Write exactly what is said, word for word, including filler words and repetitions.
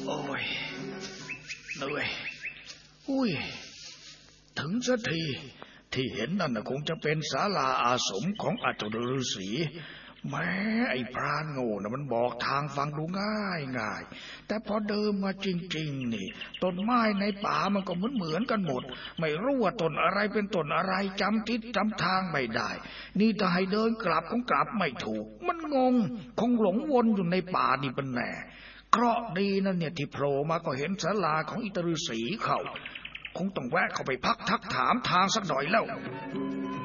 โอ้ยเหนื่อยอุ้ยถึงสักทีที่เห็นนั่นน่ะคงจะเป็นศาลาอาสมของอาจารย์ฤาษีแม้ไอ้พรานโง่น่ะมันบอกทางฟังดูง่ายง่ายแต่พอเดินมาจริงๆนี่ต้นไม้ในป่ามันก็เหมือนเหมือนกันหมดไม่รู้ว่าต้นอะไรเป็นต้นอะไรจำทิศจำทางไม่ได้นี่ถ้าให้เดินกลับคงกลับไม่ถูกมันงงคงหลงวนอยู่ในป่านี่เป็นแน่เคราะห์ดีนั่นเนี่ยที่โผล่มาก็เห็นศาลาของอิตฤาษีเขาคงต้องแวะเข้าไปพักทักถามทางสักหน่อยแล้ว